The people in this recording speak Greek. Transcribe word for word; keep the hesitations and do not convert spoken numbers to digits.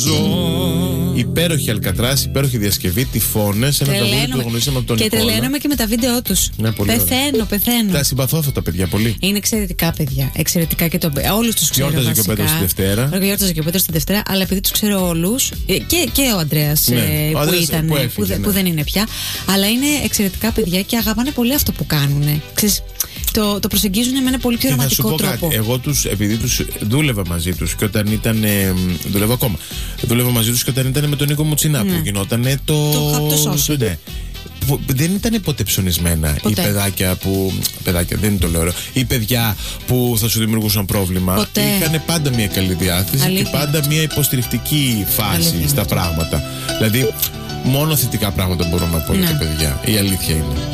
Υπέροχη Αλκατράς, υπέροχη διασκευή, τυφώνες, ένα τραγούδι που το γνωρίσαμε από τον Και Νικόλα. τρελαίνομαι και με τα βίντεο τους. Ναι, πολύ πεθαίνω, ωραία. πεθαίνω. Τα συμπαθώ αυτά τα παιδιά πολύ. Είναι εξαιρετικά παιδιά. Εξαιρετικά και τον... όλους τους ξέρω. Γιόρταζε και ο βασικά. Πέτρος τη Δευτέρα. Γιόρταζε και ο Πέτρος τη Δευτέρα, αλλά επειδή τους ξέρω όλους. Και, και ο Αντρέας Ναι, ε, ο που, Ανδρέας ήταν, που που, έφυγε, δε- ναι. που δεν είναι πια. Αλλά είναι εξαιρετικά παιδιά και αγαπάνε πολύ αυτό που κάνουν. Ξέρεις, το, το προσεγγίζουν με ένα πολύ πιο Και θα σου ρομαντικό πω τρόπο. κάτι. Εγώ τους, επειδή τους δούλευα μαζί τους και όταν ήταν. Ε, δουλεύω ακόμα. Δούλευα μαζί τους και όταν ήταν με τον Νίκο Μουτσινά Ναι. που γινόταν το. Το χαπτό σώσο. Ναι. Που δεν ήταν ποτέ ψωνισμένα Ποτέ. οι παιδάκια που. Παιδάκια, δεν είναι το λέω. Οι παιδιά που θα σου δημιουργούσαν πρόβλημα. Ποτέ. Είχαν πάντα μια καλή διάθεση Αλήθεια. και πάντα μια υποστηρικτική φάση Αλήθεια. στα πράγματα. Δηλαδή, μόνο θετικά πράγματα μπορώ να πω για Ναι. τα παιδιά. Η αλήθεια είναι.